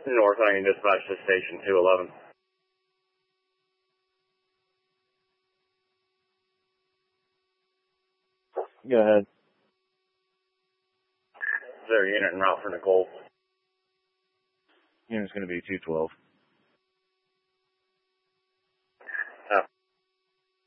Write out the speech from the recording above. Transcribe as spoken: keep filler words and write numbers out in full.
North Onion dispatch to station two eleven. Go ahead. Is there a unit en route for Nicole? Unit's going to be two twelve.